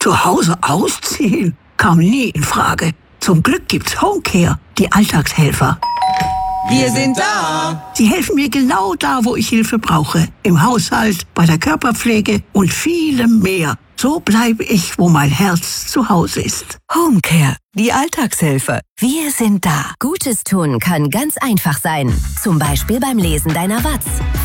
Zu Hause ausziehen? Kam nie in Frage. Zum Glück gibt's Homecare, die Alltagshelfer. Wir sind da. Sie helfen mir genau da, wo ich Hilfe brauche. Im Haushalt, bei der Körperpflege und vielem mehr. So bleibe ich, wo mein Herz zu Hause ist. Homecare, die Alltagshelfer. Wir sind da. Gutes tun kann ganz einfach sein. Zum Beispiel beim Lesen deiner Watz.